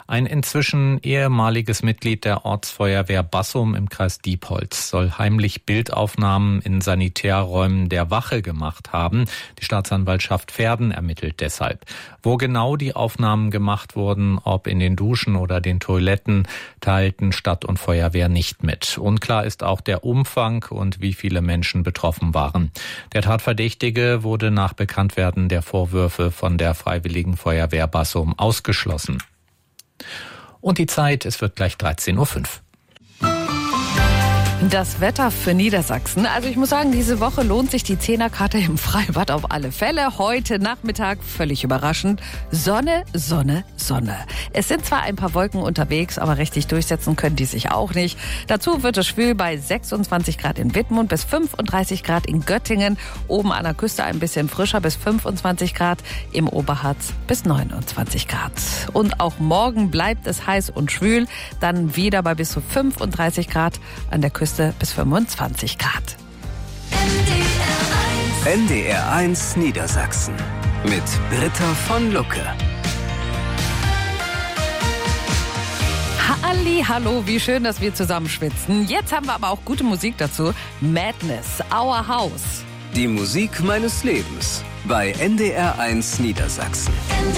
Ein inzwischen ehemaliges Mitglied der Ortsfeuerwehr Bassum im Kreis Diepholz soll heimlich Bildaufnahmen in Sanitärräumen der Wache gemacht haben. Die Staatsanwaltschaft Verden ermittelt deshalb. Wo genau die Aufnahmen gemacht wurden, ob in den Duschen oder den Toiletten, teilten Stadt und Feuerwehr nicht mit. Unklar ist auch der Umfang und wie viele Menschen betroffen waren. Der Tatverdächtige wurde nach Bekanntwerden der Vorwürfe von der Freiwilligen Feuerwehr Bassum ausgeschlossen. Und die Zeit, es wird gleich 13:05 Uhr. Das Wetter für Niedersachsen. Also ich muss sagen, diese Woche lohnt sich die Zehnerkarte im Freibad auf alle Fälle. Heute Nachmittag, völlig überraschend, Sonne, Sonne, Sonne. Es sind zwar ein paar Wolken unterwegs, aber richtig durchsetzen können die sich auch nicht. Dazu wird es schwül bei 26 Grad in Wittmund bis 35 Grad in Göttingen. Oben an der Küste ein bisschen frischer bis 25 Grad. Im Oberharz bis 29 Grad. Und auch morgen bleibt es heiß und schwül. Dann wieder bei bis zu 35 Grad an der Küste bis 25 Grad. NDR1 Niedersachsen mit Britta von Lucke. Hallo, wie schön, dass wir zusammen schwitzen. Jetzt haben wir aber auch gute Musik dazu. Madness, Our House. Die Musik meines Lebens bei NDR1 Niedersachsen.